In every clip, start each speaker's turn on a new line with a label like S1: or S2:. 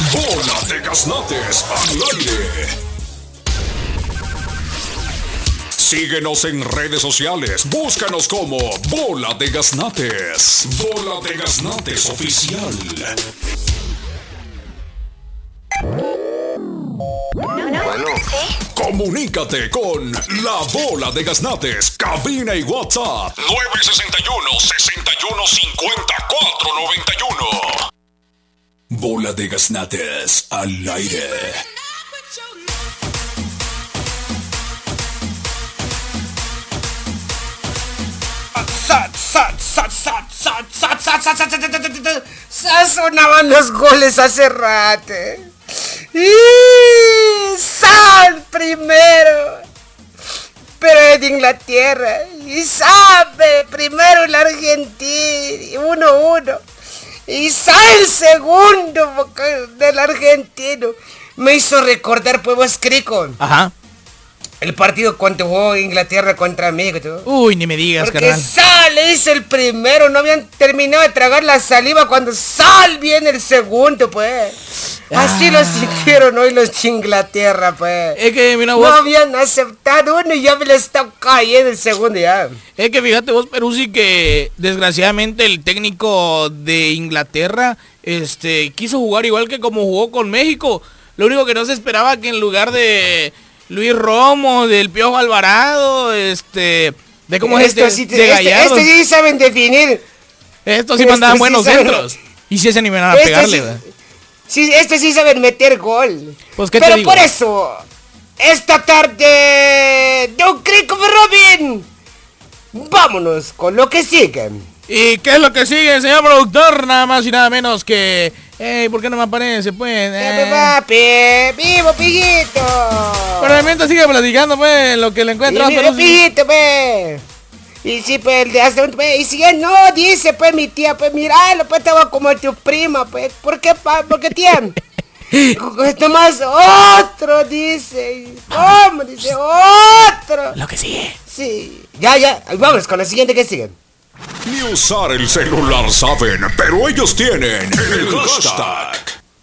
S1: Bola de Gaznates al aire. Síguenos en redes sociales. Búscanos como Bola de Gaznates. Bola de Gaznates Oficial.
S2: Bueno.
S1: Comunícate con La Bola de Gaznates. Cabina y WhatsApp 961-6150-491. Bola de Gaznates al aire.
S3: Sonaban los goles hace rato. Y Sal primero, pero es de Inglaterra. Y sabe primero la Argentina, 1-1. Y Sal segundo del argentino. Me hizo recordar, pues, Crico.
S4: Ajá.
S3: El partido cuando jugó Inglaterra contra México.
S4: Uy, ni me digas,
S3: porque
S4: carnal.
S3: Sal hizo el primero, no habían terminado de tragar la saliva cuando Sal viene el segundo, pues. Así lo sintieron hoy los de Inglaterra, pues.
S4: Es que, mira
S3: no
S4: vos.
S3: habían aceptado uno y ya me le está cayendo el segundo ya.
S4: Es que fíjate vos, Peruzzi, que desgraciadamente el técnico de Inglaterra, quiso jugar igual que como jugó con México. Lo único que no se esperaba que en lugar de Luis Romo, del Piojo Alvarado, de cómo es de Gallardo.
S3: Sí saben definir.
S4: Estos sí mandaban buenos centros. Y sí se animaron a pegarle, ¿verdad?
S3: Sí, sí saben meter gol.
S4: Pues, ¿qué
S3: pero
S4: te digo?
S3: por eso, esta tarde, Don Crico Robin, vámonos con lo que sigue.
S4: ¿Y qué es lo que sigue, señor productor? Nada más y nada menos que... ¿por qué no me aparece, pues?
S3: Papi, vivo, pijito.
S4: Pero realmente sigue platicando, pues, lo que le encuentras.
S3: Vivo, pijito, pues. Y sí, pues, y si él no dice, pues, mi tía, pues, míralo, pues, estaba como tu prima, pues. ¿Por qué, porque tía? Esto más otro, dice. ¿Cómo? Dice, otro.
S4: Lo que sigue.
S3: Sí. Ya, vamos con la siguiente que sigue.
S1: Ni usar el celular saben, pero ellos tienen el hashtag.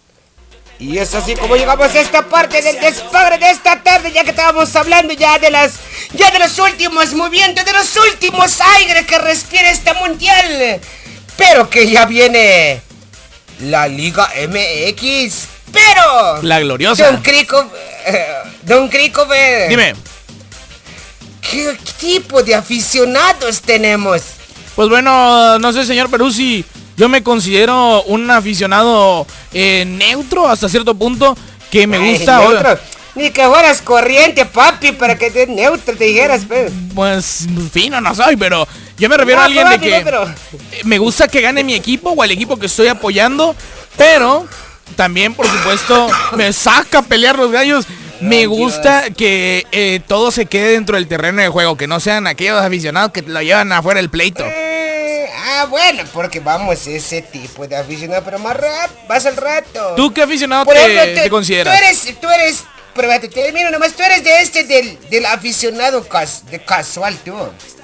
S3: Y es así como llegamos a esta parte del despadre de esta tarde, ya que estábamos hablando ya de los últimos movimientos, de los últimos aires que respira este mundial. Pero que ya viene la Liga MX. Pero
S4: la gloriosa.
S3: Don Crico,
S4: dime.
S3: ¿Qué tipo de aficionados tenemos?
S4: Pues bueno, no sé, señor Peruzzi, yo me considero un aficionado neutro hasta cierto punto, que me gusta...
S3: Neutro. Ni que fueras corriente, papi, para que te neutro te dijeras,
S4: pues fino no soy, pero yo me refiero a alguien de que me gusta que gane mi equipo o el equipo que estoy apoyando, pero también, por supuesto, me saca a pelear los gallos. Me gusta que todo se quede dentro del terreno de juego, que no sean aquellos aficionados que lo llevan afuera del pleito.
S3: Bueno, porque vamos, ese tipo de aficionado, pero más vas al rato.
S4: ¿Tú qué aficionado
S3: por ejemplo,
S4: te consideras?
S3: Tú eres, pruébate, termino nomás, tú eres del aficionado casual, tú.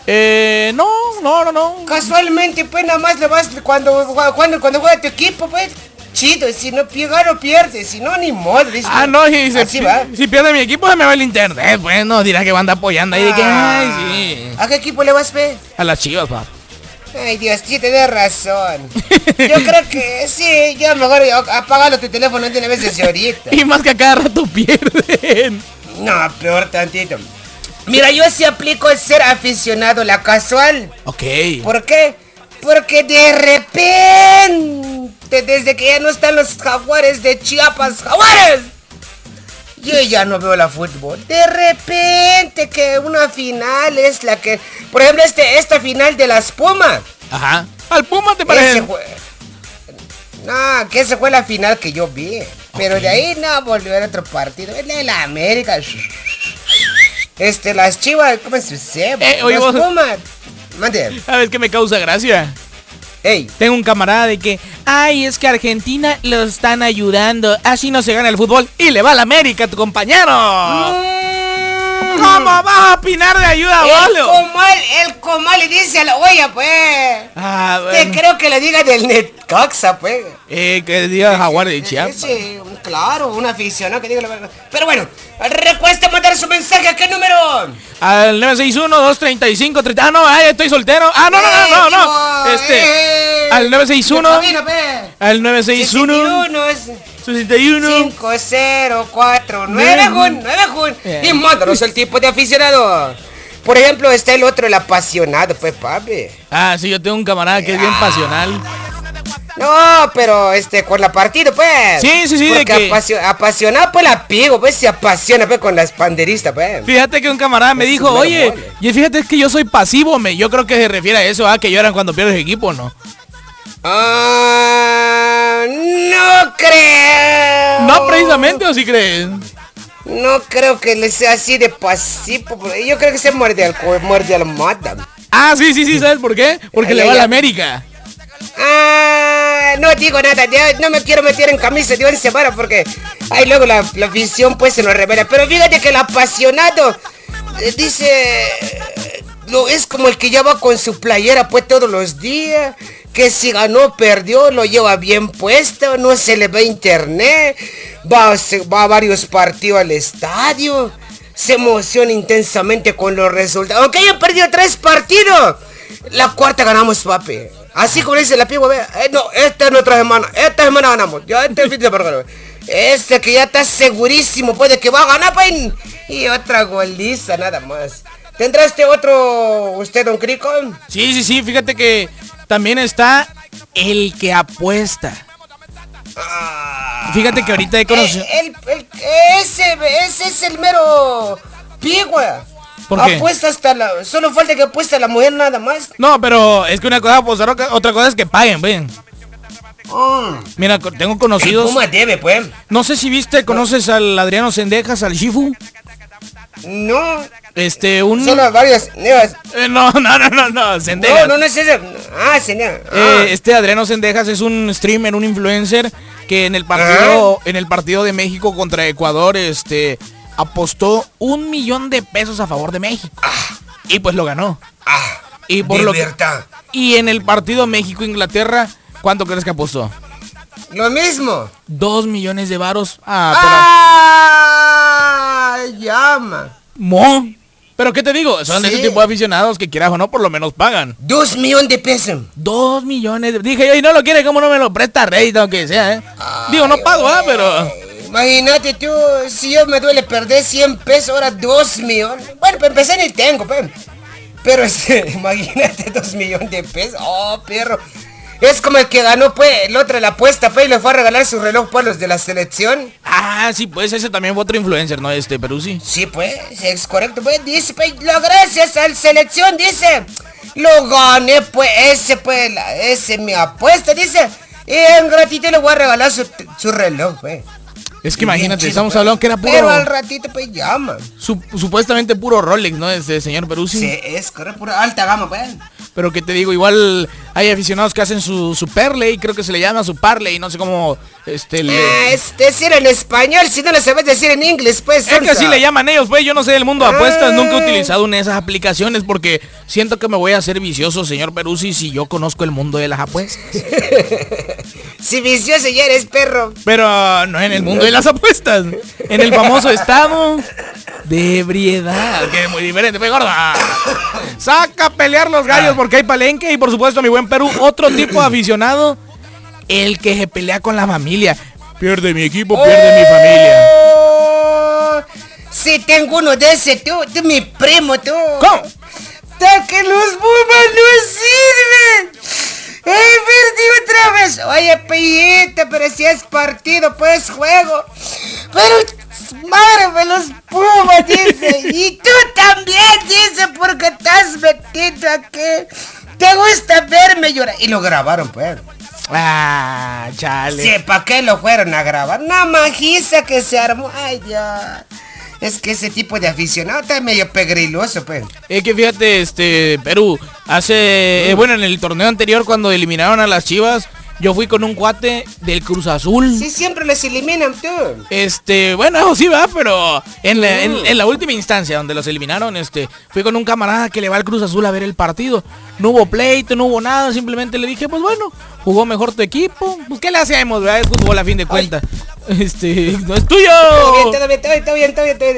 S4: No.
S3: Casualmente, pues nada más le vas cuando juega tu equipo, pues. Chido, si no gano pierde, si no ni modo.
S4: No, si pierde mi equipo se me va el internet, pues no dirá que van a andar apoyando ahí de que sí.
S3: ¿A qué equipo le vas, pe?
S4: A las Chivas, pa.
S3: Ay, Dios, sí, tenés razón. Yo creo que sí, yo mejor apagalo tu teléfono de una vez desde ahorita.
S4: Y más que a cada rato pierden.
S3: No, peor tantito. Mira, yo sí aplico el ser aficionado, la casual.
S4: Ok.
S3: ¿Por qué? Porque de repente, desde que ya no están los Jaguares de Chiapas, ¡Jaguares! Yo ya no veo la fútbol. De repente que una final es la que... Por ejemplo, esta final de las Pumas.
S4: Ajá. ¿Al Puma te parece?
S3: No, que esa fue la final que yo vi. Pero de ahí no volvió a ver otro partido. Es de la América. Las Chivas, ¿cómo se dice?
S4: Oye,
S3: las Pumas. Mande.
S4: ¿Sabes qué me causa gracia?
S3: Ey.
S4: Tengo un camarada de que, es que Argentina lo están ayudando, así no se gana el fútbol, y le va a la América, tu compañero. ¿Cómo vas a opinar de ayuda, boludo?
S3: El comal le dice a la olla, pues.
S4: Bueno.
S3: Te creo que le diga del net. Necaxa, pues.
S4: Que diga Jaguares de Chiapas.
S3: Sí, claro, un aficionado que diga la verdad. Pero bueno, recuesta mandar su mensaje. ¿A qué número?
S4: Al 961-235-30. Ah, no, estoy soltero. Ah, no. Al 961. Al 961. 61
S3: 5049 y mándanos el tipo de aficionado. Por ejemplo, está el otro, el apasionado, pues, papi.
S4: Ah, sí, yo tengo un camarada que es bien pasional.
S3: No, pero con la partida, pues.
S4: Sí.
S3: Porque apasionado, pues la pigo, pues se apasiona, pues, con las panderistas, pues.
S4: Fíjate que un camarada me dijo, oye, y fíjate que yo soy pasivo, yo creo que se refiere a eso, que lloran cuando pierdes equipo, ¿no?
S3: No creo.
S4: No, precisamente, ¿o sí crees?
S3: No creo que le sea así de pasivo. Yo creo que se muerde al mata.
S4: Ah, sí, ¿sabes por qué? Porque le va a la América.
S3: No digo nada, no me quiero meter en camisa de 11 varas porque ahí luego la afición pues se nos revela. Pero fíjate que el apasionado dice, es como el que ya va con su playera pues todos los días, que si ganó, perdió, lo lleva bien puesto, no se le ve internet, va a varios partidos al estadio, se emociona intensamente con los resultados. Aunque haya perdido 3 partidos, la cuarta ganamos, papi. Así como dice la piba, no, esta es nuestra semana, esta semana ganamos, ya este fin de semana. Que ya está segurísimo, pues, de que va a ganar, pues, y otra goliza, nada más. ¿Tendrá usted, don Crico?
S4: Sí, fíjate que también está el que apuesta. Fíjate que ahorita he conocido.
S3: Ese es el mero pigua.
S4: ¿Por qué?
S3: Apuesta solo falta que apueste a la mujer nada más.
S4: No, pero es que una cosa es apostar, otra cosa es que paguen, ven. Mira, tengo conocidos.
S3: ¿Cómo debe, pues?
S4: No sé si conoces al Adriano Sendejas, al Shifu.
S3: No.
S4: Son
S3: varias.
S4: No, Sendejas.
S3: No es ese. Sendejas.
S4: Adriano Sendejas es un streamer, un influencer que en el partido de México contra Ecuador, apostó $1 millón a favor de México. Y pues lo ganó. Y por y en el partido México-Inglaterra, ¿cuánto crees que apostó?
S3: Lo mismo.
S4: 2 millones de varos.
S3: Llama.
S4: Pero ¿qué te digo? Son de ese tipo de aficionados que quieras o no, por lo menos pagan.
S3: 2 millones de pesos.
S4: 2 millones. Dije yo, y no lo quiere, ¿cómo no me lo presta Rey, aunque sea, Digo, no pago, pero...
S3: Imagínate tú, si yo me duele perder 100 pesos, ahora 2 millones. Bueno, para empezar ni tengo, pero imagínate 2 millones de pesos. Oh, perro. Es como el que ganó, pues, el otro la apuesta, y le fue a regalar su reloj para los de la selección.
S4: Ah, sí, pues, ese también fue otro influencer, ¿no? Perú, sí.
S3: Sí, pues, es correcto, pues, dice, pues, gracias a la selección, dice, lo gané, pues, ese mi apuesta, dice, y en gratitud le voy a regalar su reloj, pues.
S4: Es que imagínate, estamos hablando que era puro...
S3: Pero al ratito, pues, llama.
S4: Supuestamente puro Rolex, ¿no? Señor Peruzzi.
S3: Sí, es correcto, pura alta gama, pues.
S4: Pero que te digo, igual hay aficionados que hacen su Perley, creo que se le llama su Parley, no sé cómo,
S3: decir en español, si no lo sabes decir en inglés, pues.
S4: Es que así le llaman ellos, pues, yo no sé del mundo de apuestas, nunca he utilizado una de esas aplicaciones porque siento que me voy a hacer vicioso, señor Peruzzi, si yo conozco el mundo de las apuestas.
S3: Si vicioso ya eres, perro.
S4: Pero no en el mundo de las apuestas, en el famoso estado de ebriedad, que es muy diferente, pues, gorda. Saca a pelear los gallos porque hay palenque y por supuesto mi buen Perú, otro tipo de aficionado, el que se pelea con la familia. Pierde mi equipo, pierde mi familia.
S3: Sí, tengo uno de ese, tú mi primo, tú.
S4: ¿Cómo?
S3: Que los Pumas no sirven. Perdí otra vez. Oye, pellita, pero si es partido, pues juego. Pero, madre, los Pumas, dice. Y tú también, dice, porque estás metido aquí. Te gusta verme llorar. Y lo grabaron, pues.
S4: Chale.
S3: Sí, ¿para qué lo fueron a grabar? Una majiza que se armó. Ay, ya. Es que ese tipo de aficionado está medio pegriloso, pues.
S4: Es que fíjate, Perú, hace... bueno, en el torneo anterior, cuando eliminaron a las Chivas, Yo fui con un cuate del Cruz Azul.
S3: Sí, siempre les eliminan, tú.
S4: Bueno, eso sí va, pero en la última instancia donde los eliminaron, fui con un camarada que le va al Cruz Azul a ver el partido. No hubo pleito, no hubo nada, simplemente le dije, pues bueno, jugó mejor tu equipo. Pues ¿qué le hacemos, verdad? Es fútbol a fin de cuentas. No es tuyo.
S3: Todo bien.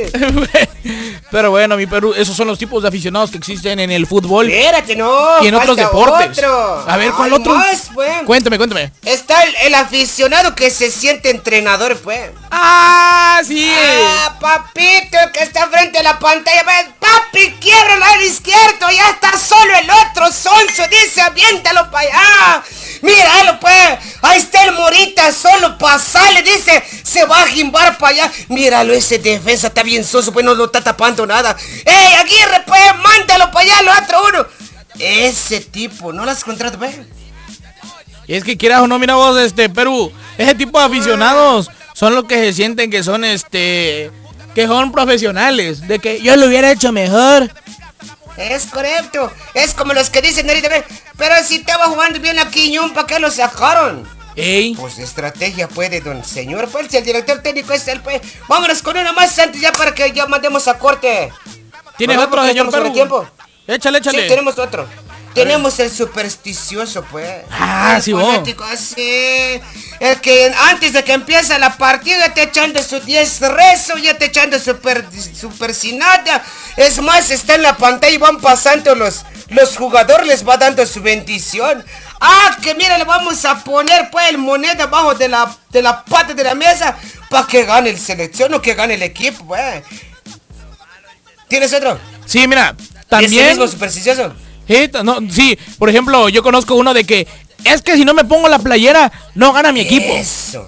S4: Pero bueno, mi Perú, esos son los tipos de aficionados que existen en el fútbol.
S3: Espérate, no.
S4: Y en otros deportes.
S3: Otro.
S4: A ver, ¿cuál otro?
S3: Más, pues.
S4: Cuéntame.
S3: Está el aficionado que se siente entrenador, pues.
S4: ¡Ah, sí!
S3: ¡Ah, papito, el que está frente a la pantalla! ¡Papi, quiebra el lado izquierdo! ¡Ya está solo el otro sonso! Dice, aviéntalo para allá. Míralo, pues. Ahí está el Morita, solo pasale. Dice, se va a jimbar para allá. Míralo, ese defensa está bien soso, pues no lo está tapando nada. ¡Ey, Aguirre, pues! ¡Mándalo para allá, lo otro uno! Ese tipo, ¿no lo has contratado, pues?
S4: Y es que quieras o no, mira vos, Perú, ese tipo de aficionados son los que se sienten que son, que son profesionales, de que yo lo hubiera hecho mejor.
S3: Es correcto, es como los que dicen ahorita, pero si estaba jugando bien a Quiñón, ¿para qué lo sacaron?
S4: Ey.
S3: Pues estrategia puede, don señor, pues si el director técnico es él, pues. Vámonos con una más antes ya para que ya mandemos a corte.
S4: ¿Tienes otro, señor Perú?
S3: Tiempo?
S4: Échale.
S3: Sí, tenemos otro. Tenemos el supersticioso, pues.
S4: Ah, sí, vos.
S3: Sí. El que antes de que empiece la partida ya te echando su 10 rezo, ya te echando super sin nada. Es más, está en la pantalla y van pasando los jugadores, les va dando su bendición. Ah, que mira, le vamos a poner pues el moneda abajo de la pata de la mesa para que gane el selección o que gane el equipo, pues. ¿Tienes otro?
S4: Sí, mira, también.
S3: ¿Es el mismo supersticioso?
S4: Sí, por ejemplo, yo conozco uno de que es que si no me pongo la playera, no gana mi equipo.
S3: Eso.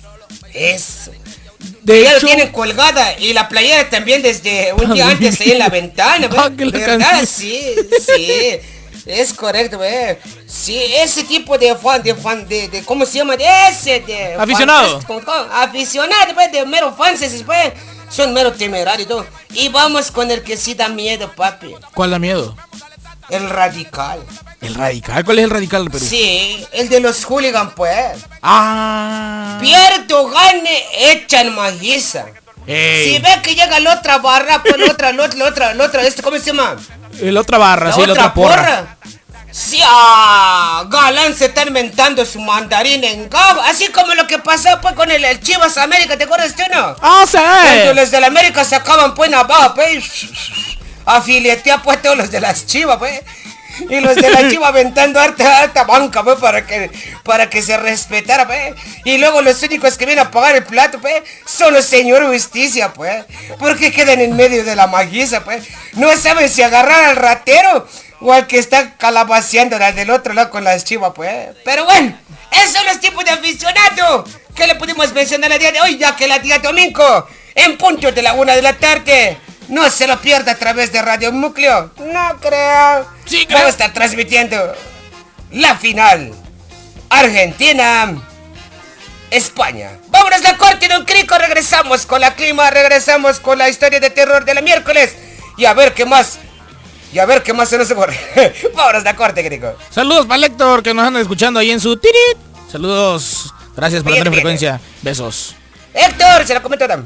S4: De
S3: ya
S4: hecho,
S3: lo tienen colgada y la playera también desde un día antes ahí en la ventana, ¿verdad? Sí. Es correcto, güey. Sí, ese tipo de fan, ¿cómo se llama? De
S4: aficionado.
S3: Aficionado, pues, de mero fans, pues. Son mero temerarios y todo. Y vamos con el que sí da miedo, papi.
S4: ¿Cuál da miedo?
S3: El radical.
S4: ¿El radical? ¿Cuál es el radical del Perú?
S3: Sí, el de los hooligans, pues.
S4: Ah.
S3: Pierde o gane, echan magiza.
S4: Ey.
S3: Si ve que llega la otra barra, pues la otra, ¿cómo se llama?
S4: La otra barra, sí, la otra porra.
S3: Sí, Galán se está inventando su mandarín en Gabo. Así como lo que pasó pues con el Chivas América, ¿te acuerdas tú, no?
S4: Ah, sí.
S3: Cuando los de la América sacaban pues abajo, pues. Afiletea pues todos los de las Chivas, pues. Y los de la Chiva aventando harta banca, pues, para que se respetara, pues. Y luego los únicos que vienen a pagar el plato, pues, son los señor justicia, pues. Porque quedan en medio de la magiza, pues. No saben si agarrar al ratero o al que está calabaceando al del otro lado con las Chivas, pues. Pero bueno, esos son los tipos de aficionados que le pudimos mencionar el día de hoy, ya que la día domingo, en punto de la 1 de la tarde. No se lo pierda a través de Radio Núcleo. No creo.
S4: Sí, creo.
S3: Vamos a estar transmitiendo la final. Argentina, España. Vámonos a la corte, don Crico. Regresamos con la clima. Regresamos con la historia de terror de la miércoles. Y a ver qué más. Se nos ocurre. Vámonos a la corte, Crico.
S4: Saludos para Héctor, que nos anda escuchando ahí en su tirit. Saludos. Gracias por la frecuencia. Besos.
S3: Héctor, se la comento también.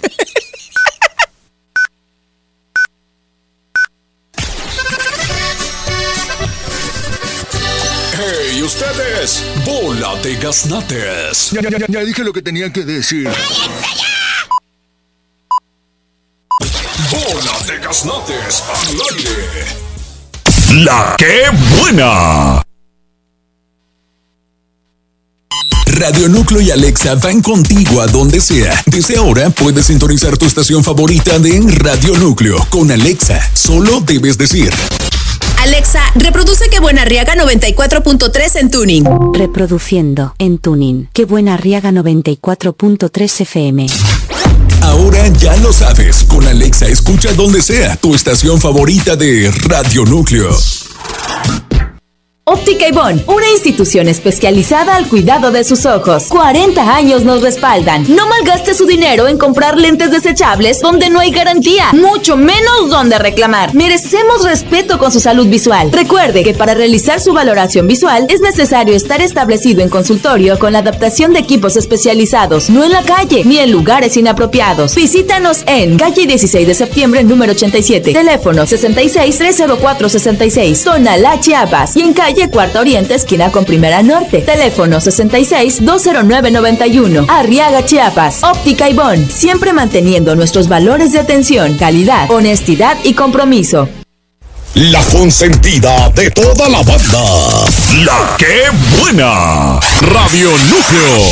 S1: ¡Hey, ustedes! ¡Bola de gaznates!
S2: Ya dije lo que tenía que decir.
S1: ¡Bola de gaznates al aire! ¡La qué buena! Radio Núcleo y Alexa van contigo a donde sea. Desde ahora puedes sintonizar tu estación favorita de Radio Núcleo. Con Alexa, solo debes decir:
S5: Alexa, reproduce Que Buena Arriaga 94.3 en Tuning.
S6: Reproduciendo en Tuning Que Buena Arriaga 94.3 FM.
S1: Ahora ya lo sabes, con Alexa escucha donde sea tu estación favorita de Radio Núcleo.
S7: Óptica Ibón, una institución especializada al cuidado de sus ojos. 40 años nos respaldan. No malgaste su dinero en comprar lentes desechables donde no hay garantía, mucho menos donde reclamar. Merecemos respeto con su salud visual. Recuerde que para realizar su valoración visual es necesario estar establecido en consultorio con la adaptación de equipos especializados, no en la calle ni en lugares inapropiados. Visítanos en calle 16 de septiembre, número 87, teléfono 66-304-66, zona La Chiapas, y en calle Cuarta Oriente, esquina con Primera Norte, teléfono 66-209-91, Arriaga, Chiapas. Óptica Ibón, siempre manteniendo nuestros valores de atención, calidad, honestidad y compromiso.
S8: La consentida de toda la banda. La que buena. Radio Núcleo.